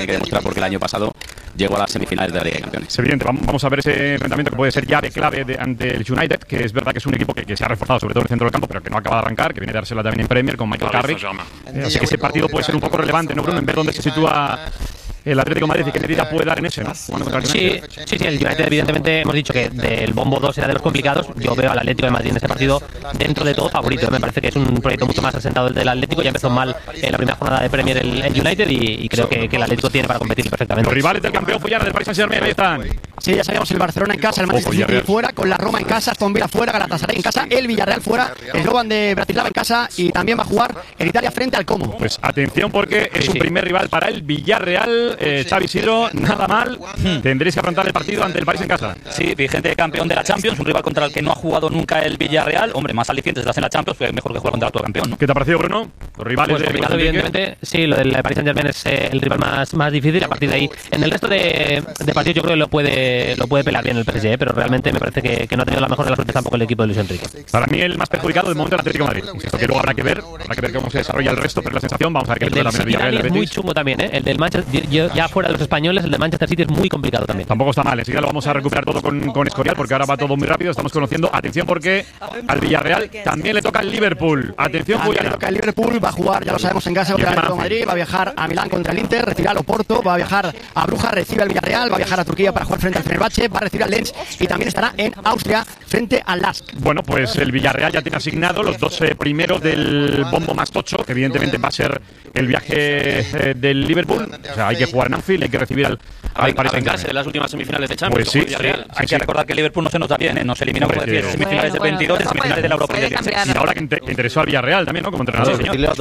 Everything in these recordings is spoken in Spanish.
que demostrar porque el año pasado llegó a las semifinales de la Liga de Campeones. Es evidente, vamos a ver ese enfrentamiento que puede ser llave clave ante el United, que es verdad que es un equipo que se ha reforzado sobre todo en el centro del campo, pero que no acaba de arrancar, que viene de dársela también en Premier con Michael Carrick. Así que ese partido puede ser un poco relevante, ¿no, Bruno? En ver dónde se sitúa el Atlético de Madrid y qué medida puede dar en ese, ¿no? Sí, el United evidentemente hemos dicho que del bombo 2 era de los complicados. Yo veo al Atlético de Madrid en ese partido dentro de todo favorito. Me parece que es un proyecto mucho más asentado el del Atlético. Ya empezó mal en la primera jornada de Premier el United y creo que el Atlético tiene para competir perfectamente. Los rivales del campeón Fullar del Paris Saint-Germain, ahí están. Sí, ya sabíamos, el Barcelona en casa, el Manchester City fuera, con la Roma en casa, Aston Villa fuera, Galatasaray en casa, el Villarreal fuera, el Slovan de Bratislava en casa y también va a jugar en Italia frente al Como. Pues atención porque es un primer rival para el Villarreal. Xavi Isidro, nada mal. Tendréis que afrontar el partido ante el París en casa. Sí, vigente campeón de la Champions, un rival contra el que no ha jugado nunca el Villarreal. Hombre, más alicientes estás en la Champions, fue mejor que jugar contra el actual campeón, ¿no? ¿Qué te ha parecido, Bruno? Los rivales pues complicado, evidentemente. Sí, lo del Paris Saint-Germain es el rival más difícil. A partir de ahí, en el resto de partidos yo creo que lo puede pelar bien el PSG, pero realmente me parece que no ha tenido la mejor de las suertes tampoco el equipo de Luis Enrique. Para mí el más perjudicado de momento es el Atlético de Madrid. Insisto que luego habrá que ver cómo se desarrolla el resto, pero la sensación, vamos a ver que el del City es muy chungo también, ¿eh? El del Manchester, ya fuera de los españoles, el de Manchester City es muy complicado también. Tampoco está mal, enseguida lo vamos a recuperar todo con Escorial, porque ahora va todo muy rápido, estamos conociendo. Atención porque al Villarreal también le toca el Liverpool. Atención, le toca el Liverpool, va a jugar, ya lo sabemos, en casa contra el Atlético de Madrid, va a viajar a Milán contra el Inter, recibirá al Oporto, va a viajar a Brujas, recibe al Villarreal, va a viajar a Turquía para jugar frente al Fenerbahce, va a recibir al Lens y también estará en Austria frente al Lask. Bueno, pues el Villarreal ya tiene asignado los dos primeros del bombo más tocho, que evidentemente va a ser el viaje del Liverpool. O sea, hay que jugar en Anfield, hay que recibir al Paris Saint-Germain en las últimas semifinales de Champions. Pues sí, Villarreal. Hay que recordar que el Liverpool no se nos da bien, ¿eh? Nos eliminó, como decía, en semifinales de 22, en semifinales de la Europa League. Y ahora que interesó al Villarreal también, ¿no? Como entrenador.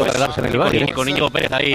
Y con Íñigo Pérez ahí.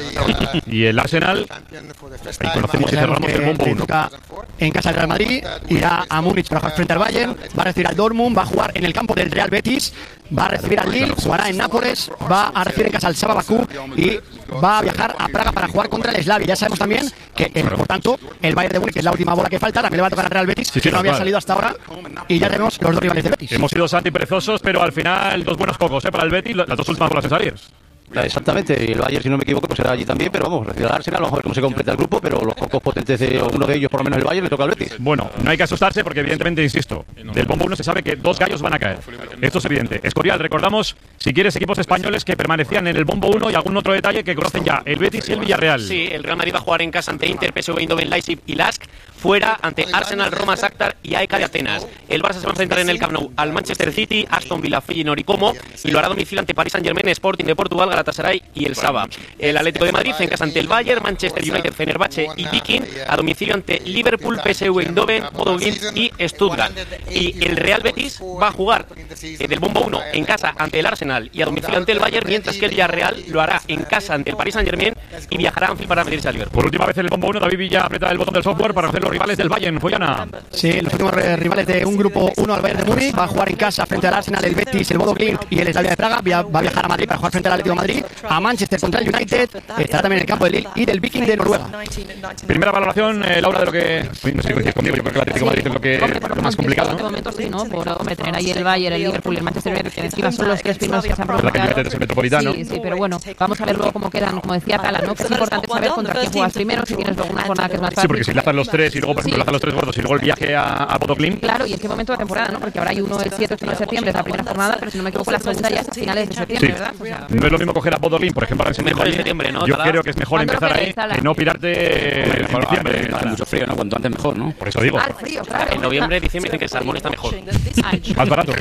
Y el Arsenal, ahí conocemos y cerramos el bombo 1. En casa del Real Madrid, irá a Múnich para jugar frente al Bayern, va a recibir al Dortmund, va a jugar en el campo del Real Betis, va a recibir al Lille, jugará en Nápoles, va a recibir en casa al Saba Bakú y va a viajar a Praga para jugar contra el Slavia. Ya sabemos también que, por tanto, el Bayern de Múnich, que es la última bola que falta, también le va a tocar al Real Betis, que no había salido hasta ahora, y ya tenemos los dos rivales de Betis. Hemos sido Santi perezosos, pero al final dos buenos cocos, para el Betis, las dos últimas bolas en salir. Exactamente, y el Bayern, si no me equivoco, pues será allí también, pero vamos, recibe al Arsenal, vamos a ver cómo se completa el grupo, pero los cocos potentes de uno de ellos, por lo menos el Bayern, le toca al Betis. Bueno, no hay que asustarse porque evidentemente, insisto, del bombo 1 se sabe que dos gallos van a caer. Esto es evidente. Escorial, recordamos, si quieres, equipos españoles que permanecían en el bombo 1 y algún otro detalle que conocen ya, el Betis y el Villarreal. Sí, el Real Madrid va a jugar en casa ante Inter, PSV Eindhoven, Leipzig y Lask, fuera ante Arsenal, Roma, Shakhtar y AEK de Atenas. El Barça se va a enfrentar en el Camp Nou al Manchester City, Aston Villa, Feyenoord y Como, y lo hará a domicilio ante Paris Saint-Germain, Sporting de Portugal, Galatasaray y el Saba. El Atlético de Madrid en casa ante el Bayern, Manchester United, Fenerbahce y Viking, a domicilio ante Liverpool, PSV Eindhoven, Bodo Glimt y Stuttgart. Y el Real Betis va a jugar del bombo 1 en casa ante el Arsenal y a domicilio ante el Bayern, mientras que el Villarreal lo hará en casa ante el Paris Saint-Germain y viajará a Anfield para medirse al Liverpool. Por última vez en el bombo 1, David Villa aprieta el botón del software para hacer los rivales del Bayern. Follana. Sí, los últimos rivales de un grupo 1 al Bayern de Múnich. Va a jugar en casa frente al Arsenal, el Betis, el Bodo Glimt y el Slavia de Praga. Va a viajar a Madrid para jugar frente al Atlético de Madrid, a Manchester contra el United. Estará también en el campo del Lille y del Viking de Noruega. Primera valoración, Laura, de lo que... No sé si coincides conmigo, yo creo que el Atlético de Madrid es lo más complicado, ¿no? En este momento sí, ¿no? Por tener ahí el Bayern, el Liverpool y el Manchester United, que encima son los tres primeros que se han pronunciado. Es el Metropolitano. Sí, pero bueno, vamos a ver luego cómo quedan, como decía Cala, ¿no? Que es importante saber contra quién juegas primero, si tienes luego una jornada que es más fácil. Sí, porque si lanzan los tres y luego, por ejemplo, lanzan los tres gordos y luego el viaje a Bodo Glimt. Claro, y en qué momento de temporada, ¿no? Porque ahora hay uno el 7 o 8 de septiembre, es la primera jornada, pero si no me equivoco, la segunda ya es a finales de septiembre, sí. ¿verdad? O sea, no es lo mismo coger a Bodo Glimt, por ejemplo, en septiembre, ¿no? Yo creo que es mejor empezar ahí que no pirarte en diciembre. Hace mucho frío, ¿no? Cuanto antes mejor, ¿no? Por eso digo. Frío, claro. En noviembre, diciembre dicen que el salmón está mejor. Más barato.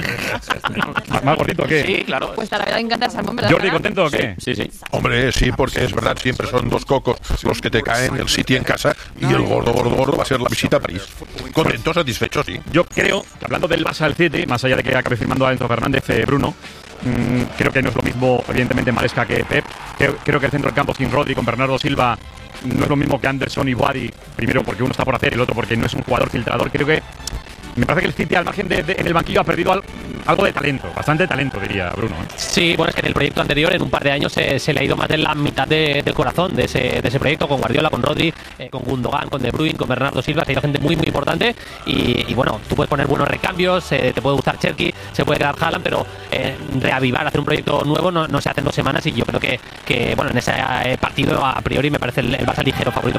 Más gordito, ¿o qué? Sí, claro. Pues la verdad encanta el salmón, ¿verdad? Jordi, ¿contento o qué? Sí. Hombre, sí, porque es verdad, siempre son dos cocos los que te caen, el City en casa y el gordo va a ser la visita a París. Contento, satisfecho, sí. Yo creo que hablando del Barça al City, más allá de que acabe firmando a Enzo Fernández, Bruno, creo que no es lo mismo, evidentemente, Maresca que Pep. Creo que el centro del campo sin Rodri, con Bernardo Silva, no es lo mismo que Anderson y Wadi, primero porque uno está por hacer y el otro porque no es un jugador filtrador. Creo que me parece que el City, al margen en el banquillo, ha perdido algo de talento, bastante talento, diría Bruno. Sí, bueno, es que en el proyecto anterior, en un par de años, se le ha ido más de la mitad del corazón de ese proyecto, con Guardiola, con Rodri, con Gundogan, con De Bruyne, con Bernardo Silva. Se ha ido gente muy, muy importante. Y bueno, tú puedes poner buenos recambios, te puede gustar Cherki, se puede quedar Haaland, pero reavivar, hacer un proyecto nuevo no se hace en 2 semanas. Y yo creo que bueno, en ese partido, a priori, me parece el Barça ligero favorito